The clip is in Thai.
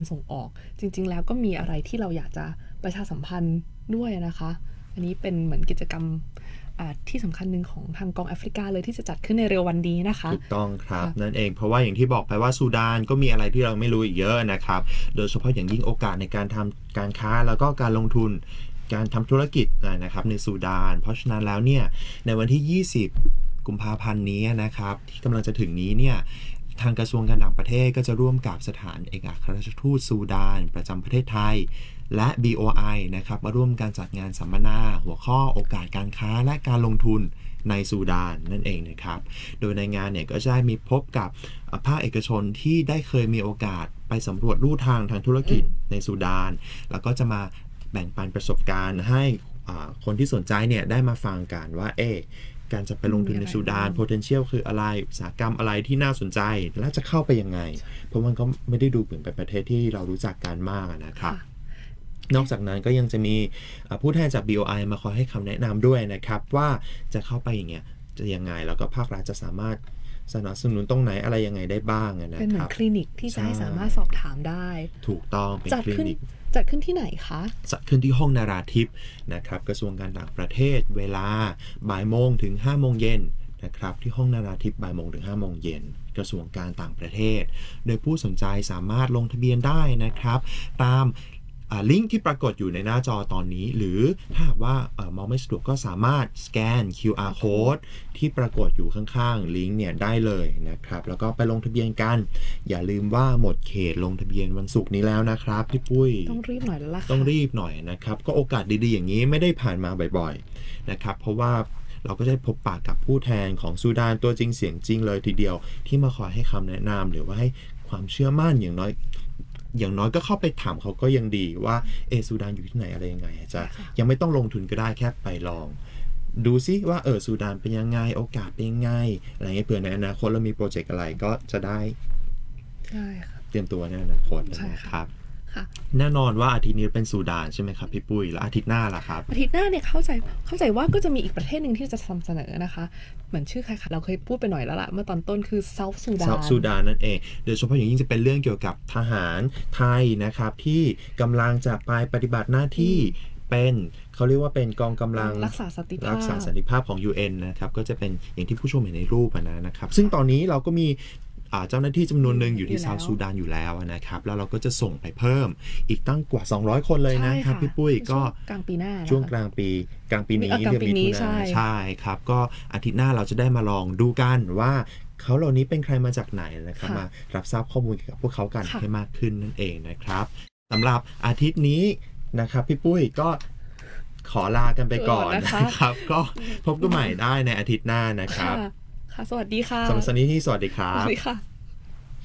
ส่งออกจริงๆแล้วก็มีอะไรที่เราอยากจะประชาสัมพันธ์ด้วยนะคะอันนี้เป็นเหมือนกิจกรรมที่สำคัญหนึ่งของทางกองแอฟริกาเลยที่จะจัดขึ้นในเร็ววันนี้นะคะถูกต้องครับนั่นเองเพราะว่าอย่างที่บอกไปว่าซูดานก็มีอะไรที่เราไม่รู้อีกเยอะนะครับโดยเฉพาะอย่างยิ่งโอกาสในการทำการค้าแล้วก็การลงทุนการทำธุรกิจนะครับในซูดานเพราะฉะนั้นแล้วเนี่ยในวันที่20กุมภาพันธ์นี้นะครับที่กำลังจะถึงนี้เนี่ยทางกระทรวงการต่างประเทศก็จะร่วมกับสถานเอกอัครราชทูตซูดานประจำประเทศไทยและ BOI นะครับมาร่วมการจัดงานสัมมนาหัวข้อโอกาสการค้าและการลงทุนในซูดานนั่นเองนะครับโดยในงานเนี่ยก็จะมีพบกับภาคเอกชนที่ได้เคยมีโอกาสไปสำรวจลู่ทางธุรกิจในซูดานแล้วก็จะมาแบ่งปันประสบการณ์ให้คนที่สนใจเนี่ยได้มาฟังกันว่าการจะไปลงทุนในซูดาน potential คืออะไรอุตสาหกรรมอะไรที่น่าสนใจและจะเข้าไปยังไงเพราะมันก็ไม่ได้ดูเหมือนเป็นประเทศที่เรารู้จักกันมากนะครับนอกจากนั้นก็ยังจะมีผู้แทนจาก BOI มาคอยให้คำแนะนำด้วยนะครับว่าจะเข้าไปอย่างเงี้ยจะยังไงแล้วก็ภาครัฐจะสามารถสนับสนุนตรงไหนอะไรยังไงได้บ้างนะครับเป็นเหมือนคลินิกที่จะให้สามารถสอบถามได้ถูกต้องเป็นคลินิกจัดขึ้นที่ไหนคะจัดขึ้นที่ห้องนาราธิปนะครับกระทรวงการต่างประเทศเวลาบ่ายโมงถึง5โมงเย็นนะครับที่ห้องนาราธิปบ่ายโมงถึง5โมงเย็นกระทรวงการต่างประเทศโดยผู้สนใจสามารถลงทะเบียนได้นะครับตามลิงก์ที่ปรากฏอยู่ในหน้าจอตอนนี้หรือถ้าหากว่ามองไม่สะดวกก็สามารถสแกน QR code ที่ปรากฏอยู่ข้างๆลิงก์เนี่ยได้เลยนะครับแล้วก็ไปลงทะเบียนกันอย่าลืมว่าหมดเขตลงทะเบียนวันศุกร์นี้แล้วนะครับพี่ปุ้ยต้องรีบหน่อยแล้วล่ะต้องรีบหน่อยนะครับก็โอกาสดีๆอย่างนี้ไม่ได้ผ่านมาบ่อยๆนะครับเพราะว่าเราก็จะพบปะกับผู้แทนของซูดานตัวจริงเสียงจริงเลยทีเดียวที่มาคอยให้คำแนะนำหรือว่าให้ความเชื่อมั่นอย่างน้อยก็เข้าไปถามเขาก็ยังดีว่าซูดานอยู่ที่ไหนอะไรยังไงจะยังไม่ต้องลงทุนก็ได้แค่ไปลองดูซิว่าซูดานเป็นยังไงโอกาสเป็นยังไงอะไรเงี้ยเผื่อในอนาคตเรามีโปรเจกต์อะไรก็จะได้เตรียมตัวในอนาคตนะครับแน่นอนว่าอาทิตย์นี้เป็นซูดานใช่ไหมครับพี่ปุ้ยแล้วอาทิตย์หน้าล่ะครับอาทิตย์หน้าเนี่ยเข้าใจว่าก็จะมีอีกประเทศหนึ่งที่จะนำเสนอนะคะเหมือนชื่อใครคะเราเคยพูดไปหน่อยแล้วล่ะเมื่อตอนต้นคือเซาท์ซูดานนั่นเองโดยเฉพาะอย่างยิ่งจะเป็นเรื่องเกี่ยวกับทหารไทยนะครับที่กำลังจะไปปฏิบัติหน้าที่เป็นเขาเรียกว่าเป็นกองกำลังรักษาสันติภาพของ UN นะครับก็จะเป็นอย่างที่ผู้ชมเห็นในรูปนะครับซึ่งตอนนี้เราก็มีเจ้าหน้าที่จำนวนหนึ่งอยู่ที่เซาท์ซูดานอยู่แล้วนะครับแล้วเราก็จะส่งไปเพิ่มอีกตั้งกว่า200คนเลยนะครับพี่ปุ้ยก็กลางปีหน้าช่วงกลางปีนี้เดือนมิถุนายนใช่ครับก็อาทิตย์หน้าเราจะได้มาลองดูกันว่าเขาเหล่านี้เป็นใครมาจากไหนนะครับมารับทราบข้อมูลเกี่ยวกับพวกเขากันให้มากขึ้นนั่นเองนะครับสำหรับอาทิตย์นี้นะครับพี่ปุ้ยก็ขอลากันไปก่อนนะครับก็พบกันใหม่ได้ในอาทิตย์หน้านะครับค่ะสวัสดีค่ะสำหรับสัปดาห์นี้สวัสดีครับสวัสดีค่ะ